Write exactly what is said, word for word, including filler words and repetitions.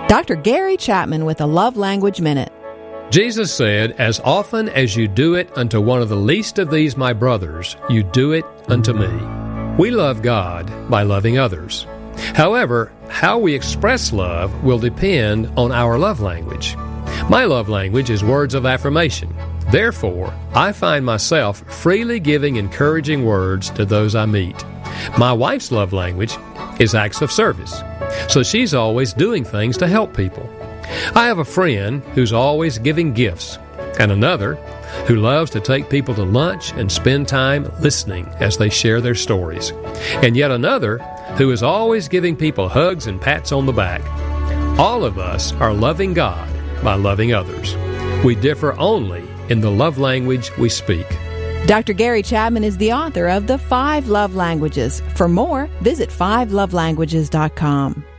Doctor Gary Chapman with a Love Language Minute. Jesus said, "As often as you do it unto one of the least of these my brothers, you do it unto me." We love God by loving others. However, how we express love will depend on our love language. My love language is words of affirmation. Therefore, I find myself freely giving encouraging words to those I meet. My wife's love language is acts of service, so she's always doing things to help people. I have a friend who's always giving gifts, and another who loves to take people to lunch and spend time listening as they share their stories, and yet another who is always giving people hugs and pats on the back. All of us are loving God by loving others. We differ only in the love language we speak. Doctor Gary Chapman is the author of The Five Love Languages. For more, visit five love languages dot com.